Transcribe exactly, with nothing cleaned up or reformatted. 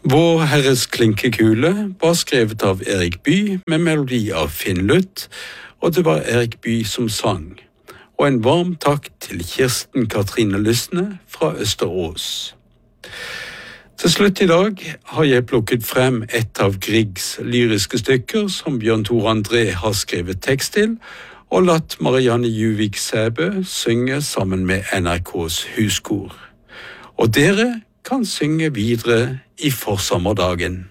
Vår Herres klinkekule var skrevet av Erik Bye med melodi av Finn Luth, og det var Erik Bye som sang. Og en varm takk til Kirsten Katrine Lysne fra Østerås. Til slutt i dag har jeg plukket frem et av Griegs lyriske stykker som Bjørn Tore André har skrevet tekst til, og latt Marianne Juvik Sæbø synge sammen med N R K's huskor. Og dere kan synge videre i forsommerdagen.